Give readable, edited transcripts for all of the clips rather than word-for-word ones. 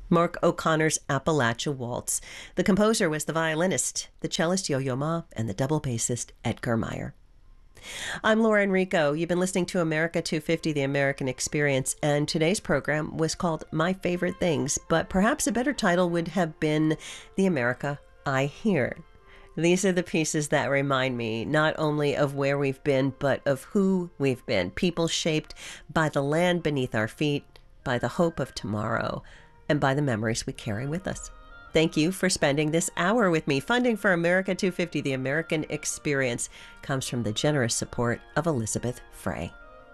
Mark O'Connor's Appalachia Waltz. The composer was the violinist, the cellist Yo-Yo Ma, and the double bassist Edgar Meyer. I'm Laura Enrico. You've been listening to America 250, The American Experience, and today's program was called My Favorite Things, but perhaps a better title would have been The America I Hear. These are the pieces that remind me not only of where we've been, but of who we've been. People shaped by the land beneath our feet, by the hope of tomorrow, and by the memories we carry with us. Thank you for spending this hour with me. Funding for America 250, The American Experience, comes from the generous support of Elizabeth Frey.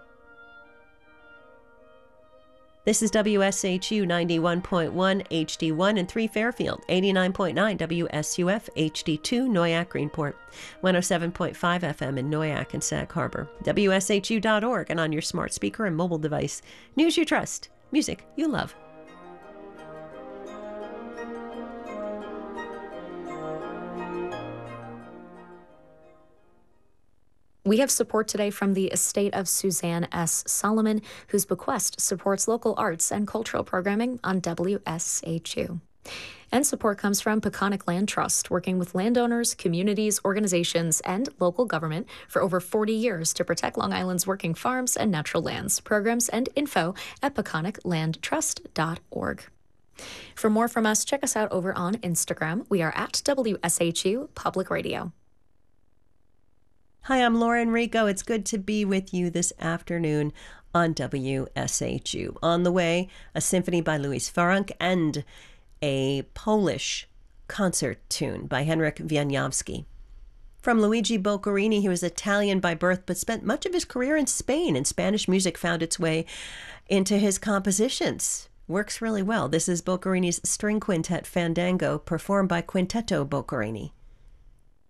This is WSHU 91.1 HD1 in 3 Fairfield, 89.9 WSUF HD2 Noyak Greenport, 107.5 FM in Noyak and Sag Harbor, WSHU.org, and on your smart speaker and mobile device. News you trust, music you love. We have support today from the estate of Suzanne S. Solomon, whose bequest supports local arts and cultural programming on WSHU. And support comes from Peconic Land Trust, working with landowners, communities, organizations, and local government for over 40 years to protect Long Island's working farms and natural lands. Programs and info at peconiclandtrust.org. For more from us, check us out over on Instagram. We are at WSHU Public Radio. Hi, I'm Laura Enrico. It's good to be with you this afternoon on WSHU. On the way, a symphony by Louis Farranc and a Polish concert tune by Henryk Wieniawski. From Luigi Boccherini, he was Italian by birth but spent much of his career in Spain, and Spanish music found its way into his compositions. Works really well. This is Boccherini's String Quintet Fandango, performed by Quintetto Boccherini.